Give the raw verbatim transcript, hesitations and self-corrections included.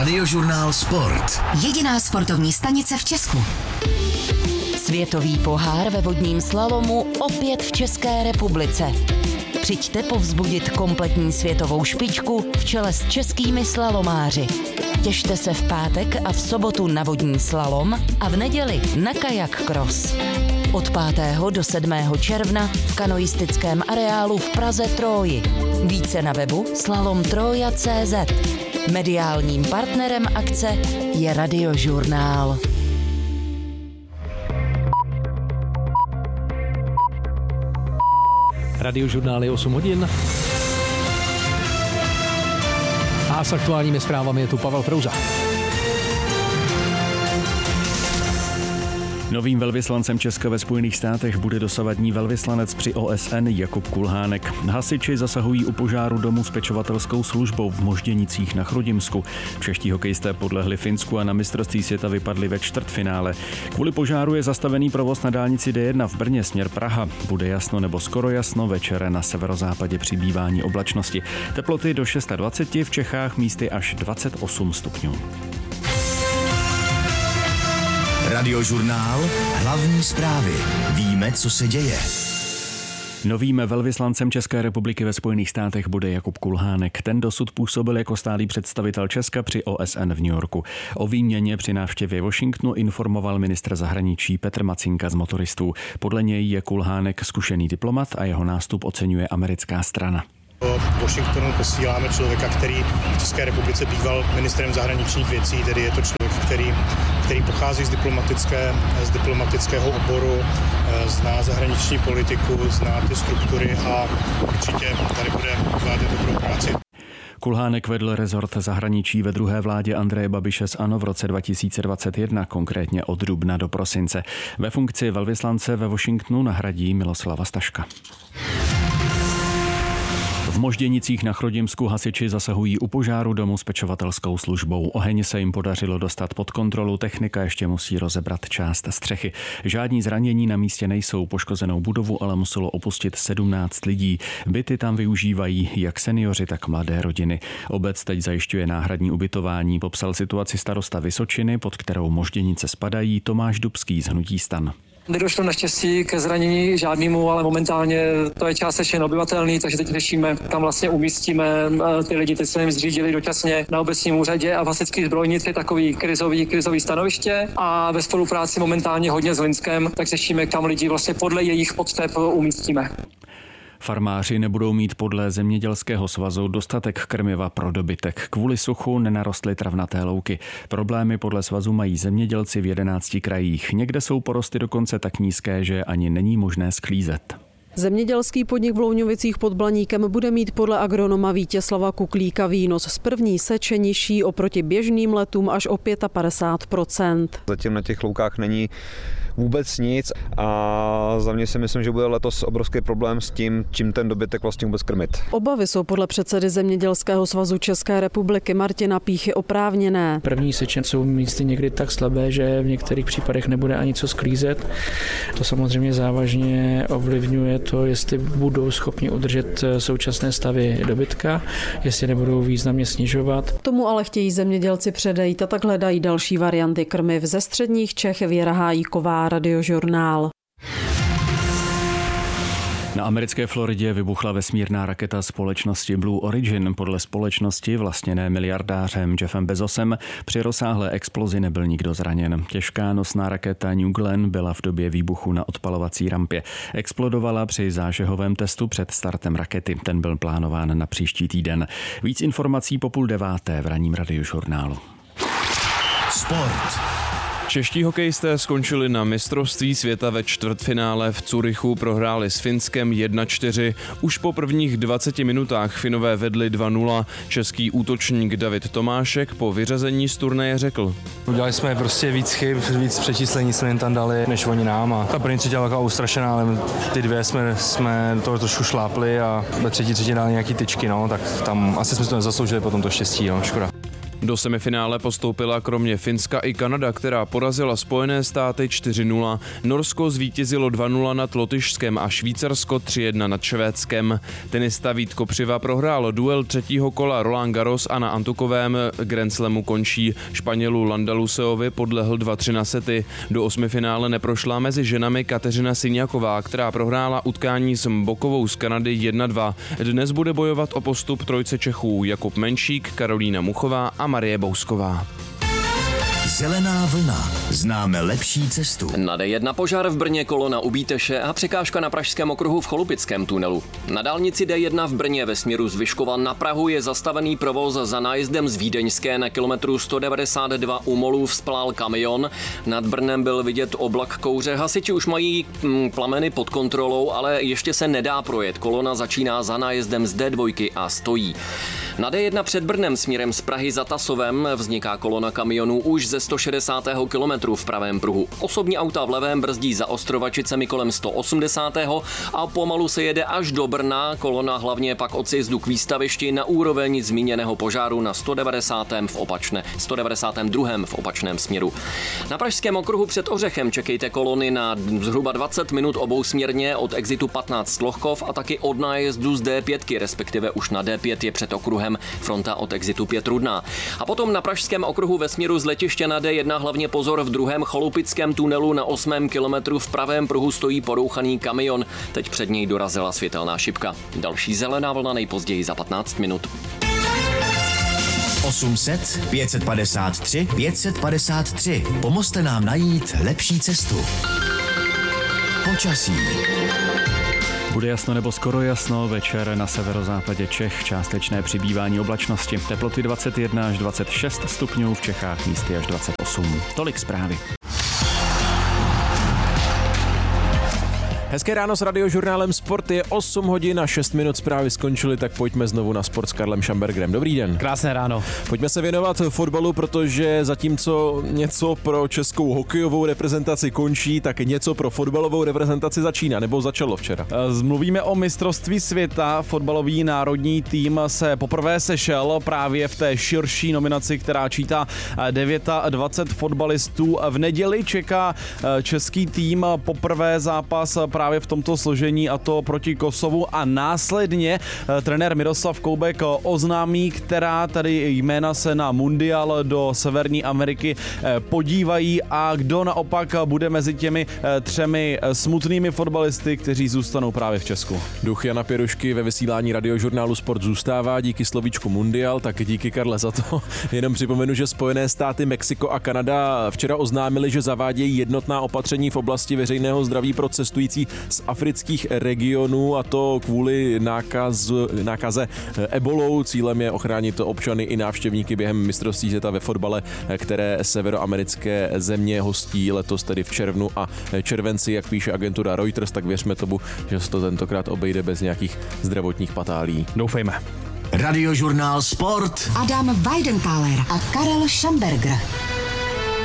Radiožurnál Sport. Jediná sportovní stanice v Česku. Světový pohár ve vodním slalomu opět v České republice. Přijďte povzbudit kompletní světovou špičku v čele s českými slalomáři. Těšte se v pátek a v sobotu na vodní slalom a v neděli na kajak cross. Od pátého do sedmého června v kanoistickém areálu v Praze Tróji. Více na webu slalom troja tečka cé zet. Mediálním partnerem akce je Radiožurnál. Radiožurnál je osm hodin. A s aktuálními zprávami je tu Pavel Prouza. Novým velvyslancem Česka ve Spojených státech bude dosavadní velvyslanec při O S N Jakub Kulhánek. Hasiči zasahují u požáru domu s pečovatelskou službou v Možděnicích na Chrudimsku. Čeští hokejisté podlehli Finsku a na mistrovství světa vypadli ve čtvrtfinále. Kvůli požáru je zastavený provoz na dálnici D jedna v Brně směr Praha. Bude jasno nebo skoro jasno, večer na severozápadě přibývání oblačnosti. Teploty do dvacet šest, v Čechách místy až dvacet osm stupňů. Radiožurnál, hlavní zprávy. Víme, co se děje. Novým velvyslancem České republiky ve Spojených státech bude Jakub Kulhánek. Ten dosud působil jako stálý představitel Česka při O S N v New Yorku. O výměně při návštěvě Washingtonu informoval ministr zahraničí Petr Macinka z Motoristů. Podle něj je Kulhánek zkušený diplomat a jeho nástup oceňuje americká strana. Do Washingtonu posíláme člověka, který v České republice býval ministrem zahraničních věcí, tedy je to člověk, který, který pochází z, diplomatické, z diplomatického oboru, zná zahraniční politiku, zná ty struktury a určitě tady bude odvádět dobrou práci. Kulhánek vedl rezort zahraničí ve druhé vládě Andreje Babiše z ANO v roce dva tisíce dvacet jedna, konkrétně od dubna do prosince. Ve funkci velvyslance ve Washingtonu nahradí Miloslava Staška. V Možděnicích na Chrudimsku hasiči zasahují u požáru domu s pečovatelskou službou. Oheň se jim podařilo dostat pod kontrolu, technika ještě musí rozebrat část střechy. Žádní zranění na místě nejsou, poškozenou budovu ale muselo opustit sedmnáct lidí. Byty tam využívají jak seniori, tak mladé rodiny. Obec teď zajišťuje náhradní ubytování, popsal situaci starosta Vysočiny, pod kterou Možděnice spadají, Tomáš Dubský z hnutí STAN. Nedošlo naštěstí ke zranění žádnému, ale momentálně to je částečně obyvatelný, takže teď řešíme, kam vlastně umístíme ty lidi. Teď jsme jim zřídili dočasně na obecním úřadě a v hasičských zbrojnici takový krizový, krizový stanoviště a ve spolupráci momentálně hodně s Linskem, tak řešíme, kam lidi vlastně podle jejich potřeb umístíme. Farmáři nebudou mít podle Zemědělského svazu dostatek krmiva pro dobytek. Kvůli suchu nenarostly travnaté louky. Problémy podle svazu mají zemědělci v jedenácti krajích. Někde jsou porosty dokonce tak nízké, že ani není možné sklízet. Zemědělský podnik v Louňovicích pod Blaníkem bude mít podle agronoma Vítězslava Kuklíka výnos z první seče nižší oproti běžným letům až o padesát pět procent. Zatím na těch loukách není vůbec nic a za mě si myslím, že bude letos obrovský problém s tím, čím ten dobytek vlastně vůbec krmit. Obavy jsou podle předsedy Zemědělského svazu České republiky Martina Píchy oprávněné. První seče jsou místy někdy tak slabé, že v některých případech nebude ani co sklízet. To samozřejmě závažně ovlivňuje to, jestli budou schopni udržet současné stavy dobytka, jestli nebudou významně snižovat. Tomu ale chtějí zemědělci předejít a tak hledají další varianty krmiv. Ze středních Čech Věra Hájíková, Radiožurnál. Na americké Floridě vybuchla vesmírná raketa společnosti Blue Origin. Podle společnosti vlastněné miliardářem Jeffem Bezosem při rozsáhlé explozi nebyl nikdo zraněn. Těžká nosná raketa New Glenn byla v době výbuchu na odpalovací rampě. Explodovala při zážehovém testu před startem rakety. Ten byl plánován na příští týden. Víc informací po půl deváté v ranním Radiožurnálu. Sport. Čeští hokejisté skončili na mistrovství světa ve čtvrtfinále v Curychu, prohráli s Finskem jedna čtyři. Už po prvních dvaceti minutách Finové vedli dva nula. Český útočník David Tomášek po vyřazení z turnaje řekl: Udělali jsme prostě víc chyb, víc přečíslení jsme jim tam dali, než oni nám. A ta první třetí byla taková ustrašená, ale ty dvě jsme, jsme to trošku šlápli a ve třetí třetí dali nějaký tyčky, no, tak tam asi jsme to nezasloužili potom to štěstí, no, škoda. Do semifinále postoupila kromě Finska i Kanada, která porazila Spojené státy čtyři nula. Norsko zvítězilo dva nula nad Lotyšskem a Švýcarsko tři jedna nad Švédskem. Tenista Vít Kopřiva prohrál duel třetího kola Roland Garros a na antukovém Grand Slamu končí. Španělu Landaluseovi podlehl dva tři na sety. Do osmifinále neprošla mezi ženami Kateřina Syňaková, která prohrála utkání s Mbokovou z Kanady jedna dva. Dnes bude bojovat o postup trojce Čechů Jakub Menšík, Karolína Muchová a Marie Bousková. Zelená vlna. Známe lepší cestu. Na dé jedna požár v Brně, kolona u Bíteše a překážka na Pražském okruhu v Cholupickém tunelu. Na dálnici dé jedna v Brně ve směru z Vyškova na Prahu je zastavený provoz za nájezdem z Vídeňské. Na kilometru sto devadesát dva u Molů vzplál kamion. Nad Brnem byl vidět oblak kouře. Hasiči už mají hm, plameny pod kontrolou, ale ještě se nedá projet. Kolona začíná za nájezdem z dé dva a stojí. Na dé jedna před Brnem směrem z Prahy za Tasovem vzniká kolona kamionů už ze sto šedesátého kilometru v pravém pruhu. Osobní auta v levém brzdí za Ostrovačicemi kolem sto osmdesátého a pomalu se jede až do Brna. Kolona hlavně pak od sjezdu k výstavišti na úroveň zmíněného požáru na sto devadesátém v opačné, sto devadesátém druhém v opačném směru. Na Pražském okruhu před Ořechem čekejte kolony na zhruba dvacet minut obousměrně od exitu patnáct Lochkov a taky od nájezdu z dé pět, respektive už na dé pět je před okruhem fronta od exitu pět Rudná. A potom na Pražském okruhu ve směru z letiště na dé jedna hlavně pozor v druhém Cholupickém tunelu na osmém kilometru v pravém pruhu stojí porouchaný kamion. Teď před něj dorazila světelná šipka. Další zelená vlna nejpozději za patnáct minut. osm set, pět set padesát tři, pět set padesát tři. Pomozte nám najít lepší cestu. Počasí. Bude jasno nebo skoro jasno, večer na severozápadě Čech částečné přibývání oblačnosti. Teploty dvacet jedna až dvacet šest stupňů, v Čechách místy až dvacet osm. Tolik zprávy. Hezké ráno s radiožurnálem Sport, je osm hodin a šest minut, zprávy skončily, tak pojďme znovu na sport s Karlem Šambergerem. Dobrý den. Krásné ráno. Pojďme se věnovat fotbalu, protože zatímco něco pro českou hokejovou reprezentaci končí, tak něco pro fotbalovou reprezentaci začíná, nebo začalo včera. Mluvíme o mistrovství světa. Fotbalový národní tým se poprvé sešel právě v té širší nominaci, která čítá dvacet devět fotbalistů. V neděli čeká český tým poprvé zápas právě v tomto složení, a to proti Kosovu, a následně trenér Miroslav Koubek oznámí, která tady jména se na mundial do Severní Ameriky podívají a kdo naopak bude mezi těmi třemi smutnými fotbalisty, kteří zůstanou právě v Česku. Duch Jana Pěrušky ve vysílání radiožurnálu Sport zůstává díky slovíčku mundial, tak díky, Karle, za to. Jenom připomenu, že Spojené státy, Mexiko a Kanada včera oznámili, že zavádějí jednotná opatření v oblasti veřejného zdraví pro cestující z afrických regionů, a to kvůli nákaz, nákaze ebolou. Cílem je ochránit občany i návštěvníky během mistrovství světa ve fotbale, které severoamerické země hostí letos tedy v červnu a červenci, jak píše agentura Reuters, tak věřme tomu, že se to tentokrát obejde bez nějakých zdravotních patálí. Doufejme. Radiožurnál Sport. Adam Weidenkaler a Karel Šamberger.